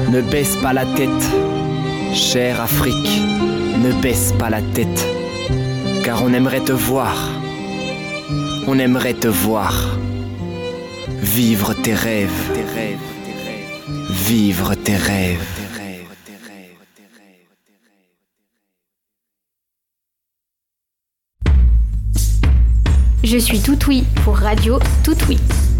Ne baisse pas la tête, chère Afrique, ne baisse pas la tête, car on aimerait te voir, on aimerait te voir, vivre tes rêves, vivre tes rêves. Je suis tout oui pour Radio Tout Oui.